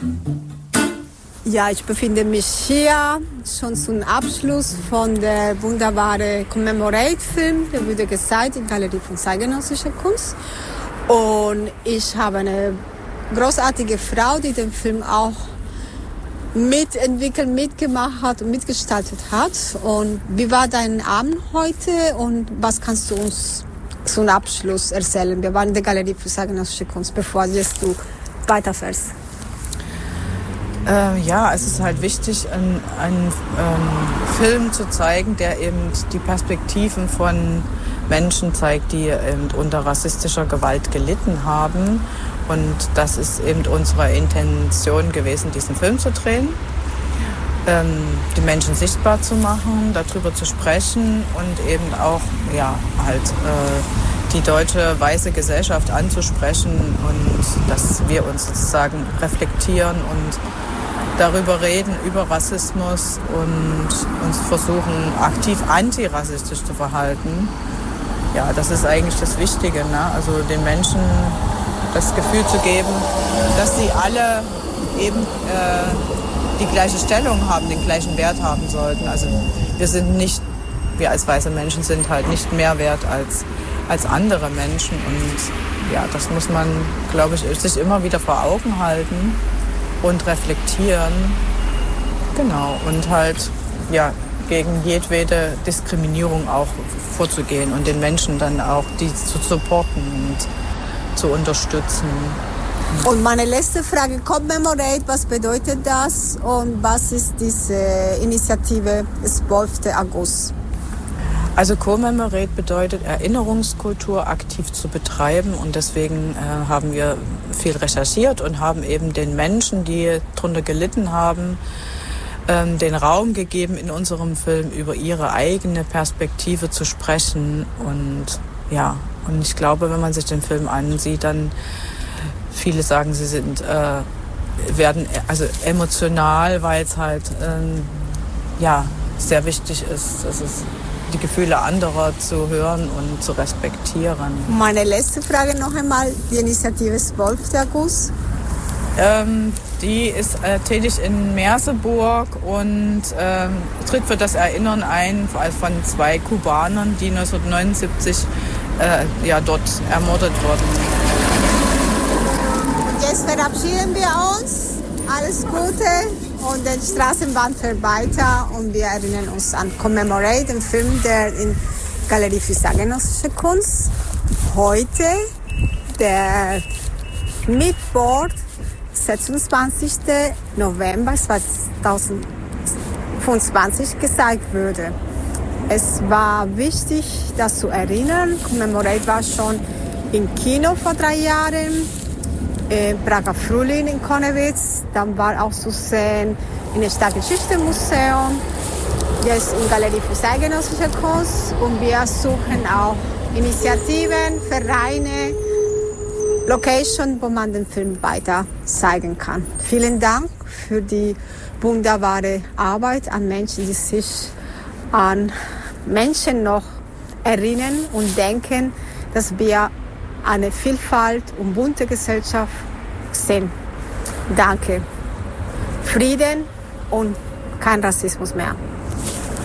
Ja, ich befinde mich hier schon zum Abschluss von der wunderbaren Commemorate-Film. Der wurde gezeigt in der Galerie von zeitgenössischer Kunst. Und ich habe eine großartige Frau, die den Film auch mitentwickelt, mitgemacht hat und mitgestaltet hat. Und wie war dein Abend heute und was kannst du uns zum Abschluss erzählen? Wir waren in der Galerie für zeitgenössische Kunst, bevor jetzt du weiterfährst. Ja, es ist halt wichtig, einen Film zu zeigen, der eben die Perspektiven von Menschen zeigt, die eben unter rassistischer Gewalt gelitten haben. Und das ist eben unsere Intention gewesen, diesen Film zu drehen, die Menschen sichtbar zu machen, darüber zu sprechen und eben auch die deutsche weiße Gesellschaft anzusprechen und dass wir uns sozusagen reflektieren und darüber reden, über Rassismus und uns versuchen, aktiv antirassistisch zu verhalten. Ja, das ist eigentlich das Wichtige, ne? Also den Menschen das Gefühl zu geben, dass sie alle eben die gleiche Stellung haben, den gleichen Wert haben sollten. Also wir als weiße Menschen sind halt nicht mehr wert als andere Menschen. Und ja, das muss man, glaube ich, sich immer wieder vor Augen halten und reflektieren. Genau, und halt gegen jedwede Diskriminierung auch vorzugehen und den Menschen dann auch die zu supporten und zu unterstützen. Und meine letzte Frage, Commemorate, was bedeutet das und was ist diese Initiative 12. August? Also Commemorate bedeutet Erinnerungskultur aktiv zu betreiben und deswegen haben wir viel recherchiert und haben eben den Menschen, die darunter gelitten haben, den Raum gegeben, in unserem Film über ihre eigene Perspektive zu sprechen. Und ich glaube, wenn man sich den Film ansieht, dann viele sagen, sie werden emotional, weil es halt sehr wichtig ist, dass es die Gefühle anderer zu hören und zu respektieren. Meine letzte Frage noch einmal, die Initiative 12. August. Die ist tätig in Merseburg und tritt für das Erinnern ein von 2 Kubanern, die 1979 dort ermordet wurden. Und jetzt verabschieden wir uns. Alles Gute und die Straßenbahn fährt weiter und wir erinnern uns an Commemorate, den Film, der in Galerie für zeitgenössische Kunst heute, der Mittwoch, 26. November 2025 gezeigt wurde. Es war wichtig, das zu erinnern. Commemorate war schon im Kino vor 3 Jahren, Prager Frühling in Konnewitz, dann war auch zu sehen in dem Stadtgeschichte-Museum, jetzt in Galerie für zeitgenössische Kunst und wir suchen auch Initiativen, Vereine, Location, wo man den Film weiter zeigen kann. Vielen Dank für die wunderbare Arbeit an Menschen, die sich an Menschen noch erinnern und denken, dass wir eine Vielfalt und bunte Gesellschaft sind. Danke. Frieden und kein Rassismus mehr.